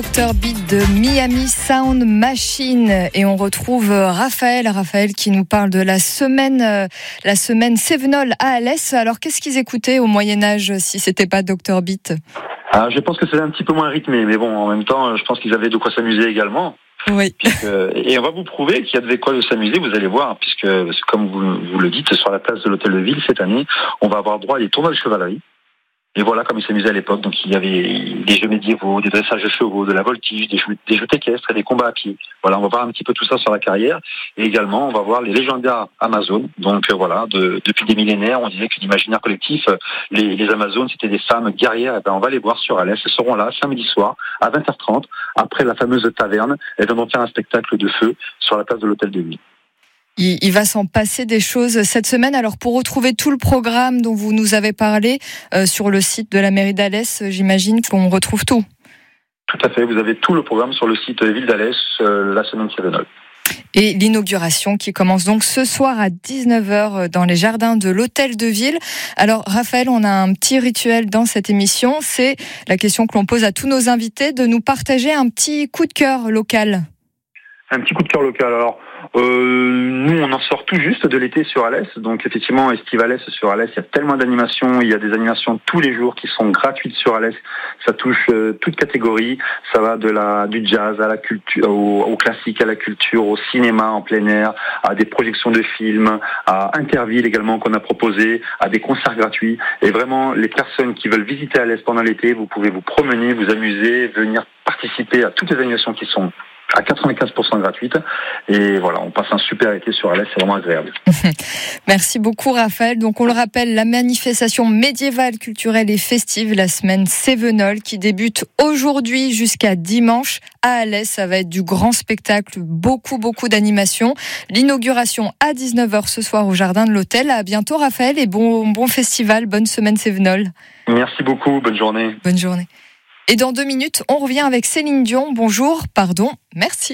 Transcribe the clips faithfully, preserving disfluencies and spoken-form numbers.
docteur Beat de Miami Sound Machine et on retrouve Raphaël, Raphaël qui nous parle de la semaine, euh, la semaine Cévenol à Alès. Alors qu'est-ce qu'ils écoutaient au Moyen-Âge si c'était pas docteur Beat? Ah, je pense que c'est un petit peu moins rythmé, mais bon, en même temps, je pense qu'ils avaient de quoi s'amuser également. Oui. Puisque, et on va vous prouver qu'il y a de quoi s'amuser, vous allez voir, puisque comme vous, vous le dites, sur la place de l'Hôtel de Ville, cette année, on va avoir droit à des tournois de chevalerie. Et voilà comme ils s'amusaient à l'époque. Donc il y avait des jeux médiévaux, des dressages de chevaux, de la voltige, des jeux, des jeux équestres et des combats à pied. Voilà, on va voir un petit peu tout ça sur la carrière. Et également, on va voir les légendaires Amazones. Donc euh, voilà, de, depuis des millénaires, on disait que l'imaginaire collectif, les, les Amazones, c'était des femmes guerrières. Et ben, on va les voir sur Alès. Elles seront là samedi soir à vingt heures trente, après la fameuse taverne. Elles viendront faire un spectacle de feu sur la place de l'Hôtel de Ville. Il, il va s'en passer des choses cette semaine. Alors pour retrouver tout le programme dont vous nous avez parlé euh, sur le site de la mairie d'Alès, j'imagine qu'on retrouve tout. Tout à fait, vous avez tout le programme sur le site Ville d'Alès, euh, la semaine Cévenol. Et l'inauguration qui commence donc ce soir à dix-neuf heures dans les jardins de l'Hôtel de Ville. Alors Raphaël, on a un petit rituel dans cette émission, c'est la question que l'on pose à tous nos invités, de nous partager un petit coup de cœur local. Un petit coup de cœur local, alors... Euh, nous, on en sort tout juste de l'été sur Alès. Donc, effectivement, Estivalès sur Alès, il y a tellement d'animations. Il y a des animations tous les jours qui sont gratuites sur Alès. Ça touche euh, toute catégorie. Ça va de la du jazz à la culture, au, au classique, à la culture, au cinéma en plein air, à des projections de films, à Interville également qu'on a proposé, à des concerts gratuits. Et vraiment, les personnes qui veulent visiter Alès pendant l'été, vous pouvez vous promener, vous amuser, venir participer à toutes les animations qui sont à quatre-vingt-quinze pour cent gratuite. Et voilà, on passe un super été sur Alès, c'est vraiment agréable. Merci beaucoup Raphaël. Donc on le rappelle, la manifestation médiévale, culturelle et festive, la semaine Cévenol, qui débute aujourd'hui jusqu'à dimanche à Alès. Ça va être du grand spectacle, beaucoup beaucoup d'animations. L'inauguration à dix-neuf heures ce soir au jardin de l'hôtel. À bientôt Raphaël et bon, bon festival, bonne semaine Cévenol. Merci beaucoup, bonne journée. Bonne journée. Et dans deux minutes, on revient avec Céline Dion. Bonjour, pardon, merci.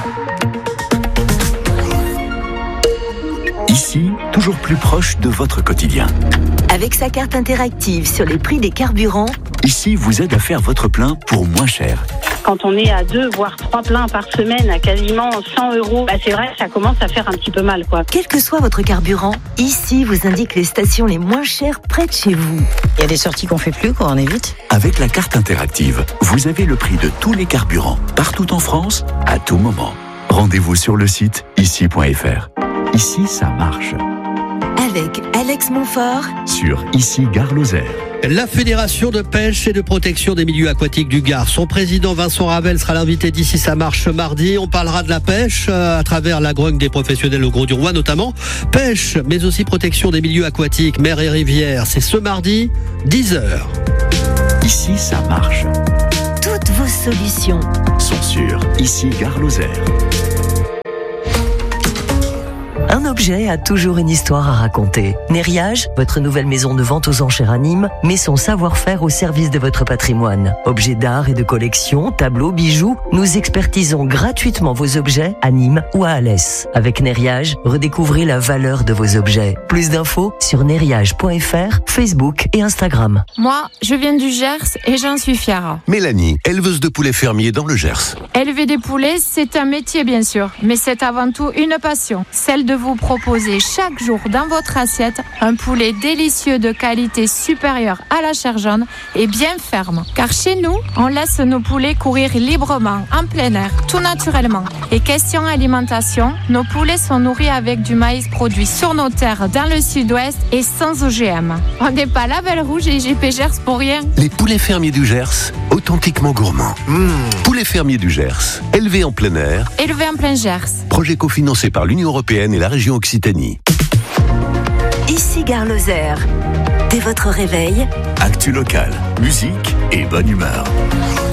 Ici, toujours plus proche de votre quotidien. Avec sa carte interactive sur les prix des carburants, Ici vous aide à faire votre plein pour moins cher. Quand on est à deux, voire trois pleins par semaine à quasiment cent euros, bah c'est vrai que ça commence à faire un petit peu mal, quoi. quel que soit votre carburant, ici vous indique les stations les moins chères près de chez vous. Il y a des sorties qu'on fait plus, quoi, on évite. Avec la carte interactive, vous avez le prix de tous les carburants, partout en France, à tout moment. Rendez-vous sur le site ici point f r. Ici, ça marche. Avec Alex Montfort Sur Ici Gare Lozère. La Fédération de pêche et de protection des milieux aquatiques du Gard. Son président Vincent Ravel sera l'invité d'Ici ça marche mardi. On parlera de la pêche euh, à travers la grogne des professionnels au Gros du Roi notamment. Pêche, mais aussi protection des milieux aquatiques, mer et rivières. C'est ce mardi, dix heures. Ici, ça marche. toutes vos solutions Sont sur Ici Gare Lozère. Un objet a toujours une histoire à raconter. Nériage, votre nouvelle maison de vente aux enchères à Nîmes, met son savoir-faire au service de votre patrimoine. Objets d'art et de collection, tableaux, bijoux, nous expertisons gratuitement vos objets à Nîmes ou à Alès. Avec Nériage, redécouvrez la valeur de vos objets. Plus d'infos sur nériage point f r, Facebook et Instagram. Moi, je viens du Gers et j'en suis fière. Mélanie, éleveuse de poulets fermiers dans le Gers. Élever des poulets, c'est un métier bien sûr, mais c'est avant tout une passion, celle de vous proposer chaque jour dans votre assiette un poulet délicieux de qualité supérieure à la chair jaune et bien ferme. Car chez nous, on laisse nos poulets courir librement, en plein air, tout naturellement. Et question alimentation, nos poulets sont nourris avec du maïs produit sur nos terres dans le sud-ouest et sans O G M. On n'est pas Label Rouge et J P Gers pour rien. Les poulets fermiers du Gers, authentiquement gourmands. Mmh. Poulets fermiers du Gers, élevés en plein air. Élevé en plein Gers. Projet cofinancé par l'Union européenne et la région Occitanie. Ici Gare Lozère. Dès votre réveil, Actu locale, musique et bonne humeur.